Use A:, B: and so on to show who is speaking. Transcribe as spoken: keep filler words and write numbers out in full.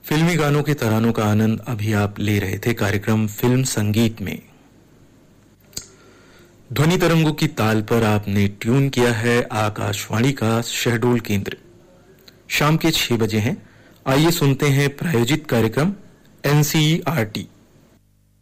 A: फिल्मी गानों के तरानों का आनंद अभी आप ले रहे थे कार्यक्रम फिल्म संगीत में। ध्वनि तरंगों की ताल पर आपने ट्यून किया है आकाशवाणी का शहडोल केंद्र। शाम के छह बजे हैं। आइए सुनते हैं प्रायोजित कार्यक्रम एनसीईआरटी।